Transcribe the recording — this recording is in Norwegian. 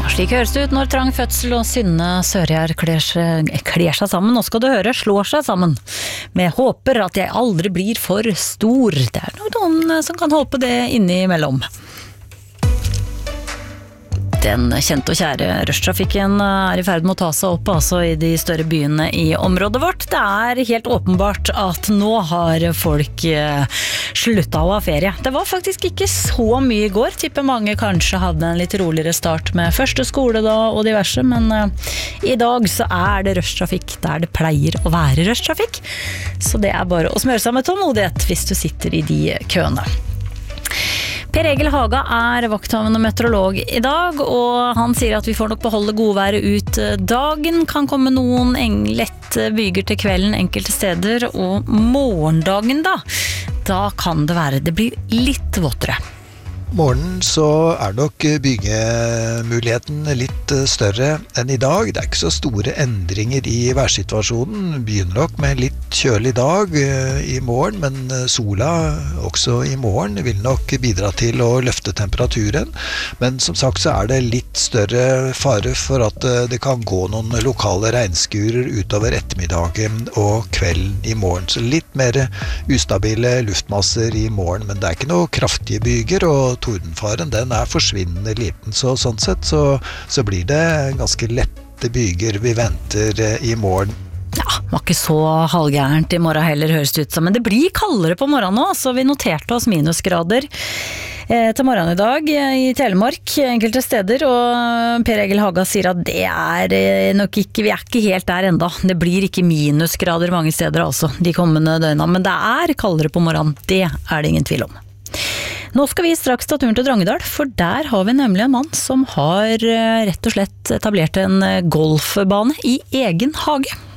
Slik høres det ut når Trang Fødsel og Synne Sørgjær kler seg sammen. Nå skal du høre slår seg sammen. Men jeg håper at jeg aldri blir for stor. Det noen som kan håpe det innimellom. Den kjente og kjære rushtrafikken i ferd med å ta seg opp altså i de større byene i området vårt. Det helt åpenbart at nå har folk sluttet å ha ferie. Det var faktisk ikke så mye i går. Tipper mange kanskje hadde en litt roligere start med første skole da, og diverse, men i dag så det rushtrafikk der det pleier å være rushtrafikk. Så det bare å smøre seg med tålmodighet hvis du sitter i de køene. Per Egil Haga vakthavende meteorolog i dag, og han sier at vi får nok beholde godværet ut dagen. Kan komme noen lette byger til kvelden enkelte steder, og morgendagen da kan det blir litt våttere. Morgen så nok byggemuligheten litt større enn i dag. Det ikke så store endringer i værsituasjonen. Begynner nok med en litt kjølig dag i morgen, men sola også i morgen vil nok bidra til å løfte temperaturen. Men som sagt så det litt større fare for at det kan gå noen lokale regnskurer utover ettermiddagen og kvelden i morgen. Så litt mer ustabile luftmasser i morgen, men det ikke noe kraftige byger, og tordenfaren den forsvinnende liten, så sånn sett så blir det ganske lette byger vi venter i morgen. Ja, var ikke så halvgærent i morgen heller, høres det ut som, men det blir kaldere på morgenen nå, så vi noterte oss minusgrader til morgenen i dag i Telemark enkelte steder, og Per Egil Haga sier at det nok ikke, vi ikke helt der enda. Det blir ikke minusgrader mange steder altså, de kommende døgna, men det kaldere på morgenen, det det ingen tvil om. Nå skal vi straks ta turen til Drangedal, for der har vi nemlig en mann som har rett og slett etablert en golfbane i egen hage.